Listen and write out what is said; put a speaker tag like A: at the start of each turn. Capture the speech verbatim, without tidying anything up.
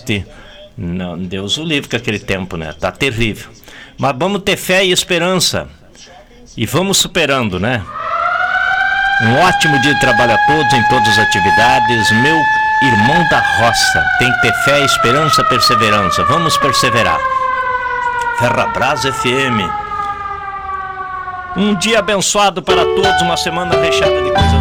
A: triste. Não, Deus o livre com aquele tempo, né? Tá terrível. Mas vamos ter fé e esperança. E vamos superando, né? Um ótimo dia de trabalho a todos, em todas as atividades. Meu irmão da roça, tem que ter fé, esperança, perseverança. Vamos perseverar. Ferrabras F M. Um dia abençoado para todos, uma semana recheada de coisas